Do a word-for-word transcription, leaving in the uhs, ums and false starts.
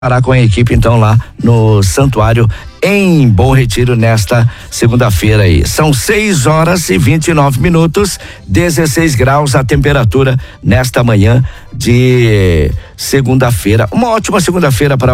Parar com a equipe então lá no Santuário em Bom Retiro nesta segunda-feira aí. São seis horas e vinte e nove minutos, dezesseis graus a temperatura nesta manhã de segunda-feira. Uma ótima segunda-feira para